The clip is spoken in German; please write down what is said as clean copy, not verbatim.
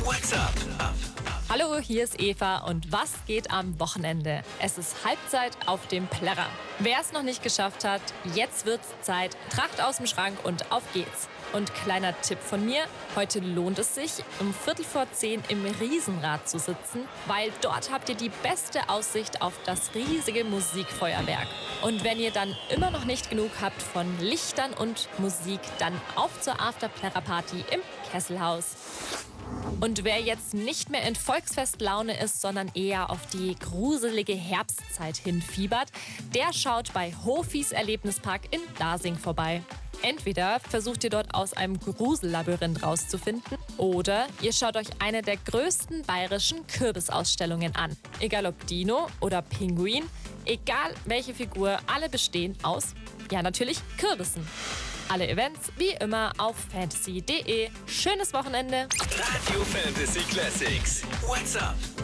What's up? Hallo, hier ist Eva und was geht am Wochenende? Es ist Halbzeit auf dem Plärrer. Wer es noch nicht geschafft hat, jetzt wird's Zeit. Tracht aus dem Schrank und auf geht's. Und kleiner Tipp von mir, heute lohnt es sich, um 9:45 im Riesenrad zu sitzen, weil dort habt ihr die beste Aussicht auf das riesige Musikfeuerwerk. Und wenn ihr dann immer noch nicht genug habt von Lichtern und Musik, dann auf zur After-Plärrer-Party im Kesselhaus. Und wer jetzt nicht mehr in Volksfestlaune ist, sondern eher auf die gruselige Herbstzeit hinfiebert, der schaut bei Hofis Erlebnispark in Dasing vorbei. Entweder versucht ihr dort aus einem Grusellabyrinth rauszufinden oder ihr schaut euch eine der größten bayerischen Kürbisausstellungen an. Egal ob Dino oder Pinguin, egal welche Figur, alle bestehen aus, ja natürlich, Kürbissen. Alle Events wie immer auf fantasy.de. Schönes Wochenende! Radio Fantasy Classics. What's up?